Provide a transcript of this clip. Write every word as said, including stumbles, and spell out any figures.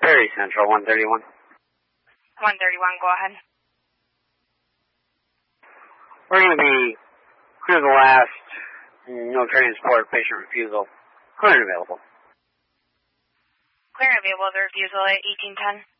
Perry Central, one thirty-one. one thirty-one, go ahead. We're going to be clear the last, no transport, patient refusal. Clear and available. Clear and available, the refusal at eighteen ten.